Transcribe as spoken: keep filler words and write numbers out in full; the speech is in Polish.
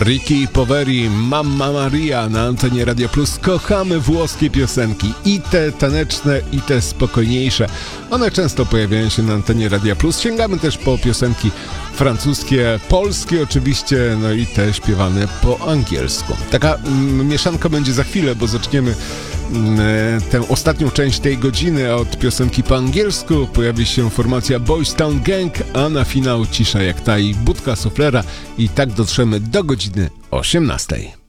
Ricky Poveri, Mamma Maria na antenie Radio Plus. Kochamy włoskie piosenki, i te taneczne, i te spokojniejsze. One często pojawiają się na antenie Radio Plus. Sięgamy też po piosenki francuskie, polskie oczywiście, no i te śpiewane po angielsku. Taka mm, mieszanka będzie za chwilę, bo zaczniemy mm, tę ostatnią część tej godziny od piosenki po angielsku. Pojawi się formacja Boys Town Gang, a na finał cisza jak ta i budka suflera, i tak dotrzemy do godziny osiemnastej.